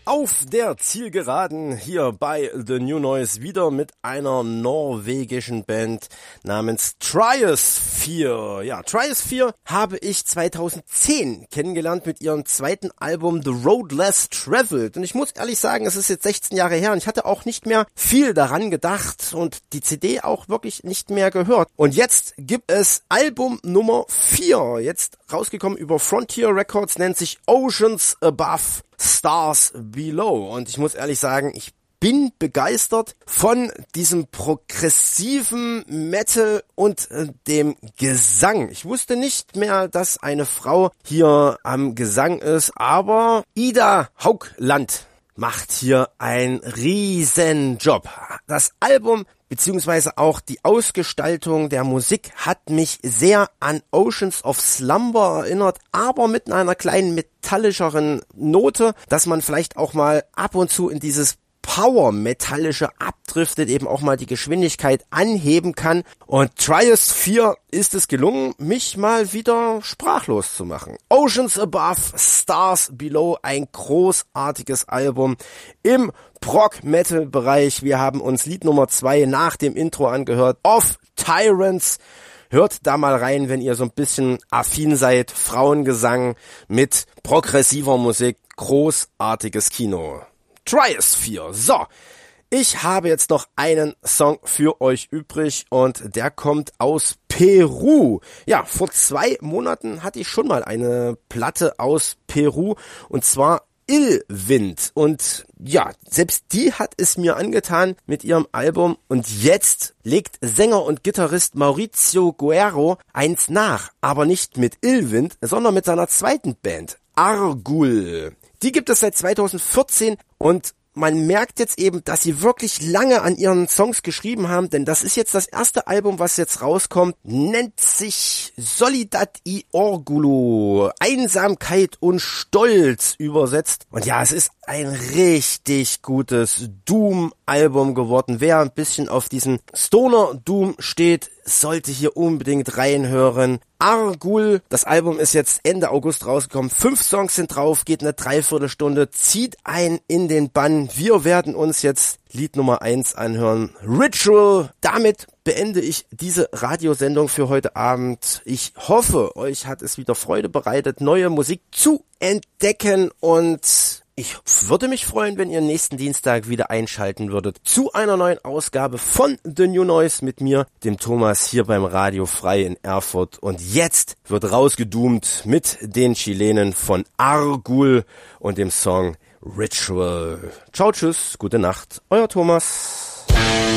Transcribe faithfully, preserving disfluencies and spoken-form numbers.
Auf der Zielgeraden hier bei The New Noise wieder mit einer norwegischen Band namens Triosphere. Ja, Triosphere habe ich zweitausendzehn kennengelernt mit ihrem zweiten Album The Road Less Traveled. Und ich muss ehrlich sagen, es ist jetzt sechzehn Jahre her und ich hatte auch nicht mehr viel daran gedacht und die C D auch wirklich nicht mehr gehört. Und jetzt gibt es Album Nummer vier, jetzt rausgekommen über Frontier Records, nennt sich Oceans Above, Stars Below. Und ich muss ehrlich sagen, ich bin begeistert von diesem progressiven Metal und äh, dem Gesang. Ich wusste nicht mehr, dass eine Frau hier am Gesang ist, aber Ida Haugland macht hier einen riesen Job. Das Album beziehungsweise auch die Ausgestaltung der Musik hat mich sehr an Oceans of Slumber erinnert, aber mit einer kleinen metallischeren Note, dass man vielleicht auch mal ab und zu in dieses Power-Metallische abdriftet, eben auch mal die Geschwindigkeit anheben kann. Und Triosphere ist es gelungen, mich mal wieder sprachlos zu machen. Oceans Above, Stars Below, ein großartiges Album im Prog-Metal-Bereich. Wir haben uns Lied Nummer zwei nach dem Intro angehört, Of Tyrants. Hört da mal rein, wenn ihr so ein bisschen affin seid. Frauengesang mit progressiver Musik, großartiges Kino. Triosphere. So, ich habe jetzt noch einen Song für euch übrig und der kommt aus Peru. Ja, vor zwei Monaten hatte ich schon mal eine Platte aus Peru und zwar Illwind. Und ja, selbst die hat es mir angetan mit ihrem Album und jetzt legt Sänger und Gitarrist Mauricio Guerrero eins nach, aber nicht mit Illwind, sondern mit seiner zweiten Band, Argul. Die gibt es seit zweitausendvierzehn und man merkt jetzt eben, dass sie wirklich lange an ihren Songs geschrieben haben, denn das ist jetzt das erste Album, was jetzt rauskommt, nennt sich Soledad y Orgullo, Einsamkeit und Stolz übersetzt. Und ja, es ist ein richtig gutes Doom-Album geworden. Wer ein bisschen auf diesen Stoner-Doom steht, sollte hier unbedingt reinhören. Argul, das Album ist jetzt Ende August rausgekommen. Fünf Songs sind drauf, geht eine Dreiviertelstunde, zieht ein in den Bann. Wir werden uns jetzt Lied Nummer eins anhören. Ritual. Damit beende ich diese Radiosendung für heute Abend. Ich hoffe, euch hat es wieder Freude bereitet, neue Musik zu entdecken und ich würde mich freuen, wenn ihr nächsten Dienstag wieder einschalten würdet zu einer neuen Ausgabe von The New Noise mit mir, dem Thomas, hier beim Radio Frei in Erfurt. Und jetzt wird rausgedoomt mit den Chilenen von Argul und dem Song Ritual. Ciao, tschüss, gute Nacht, euer Thomas.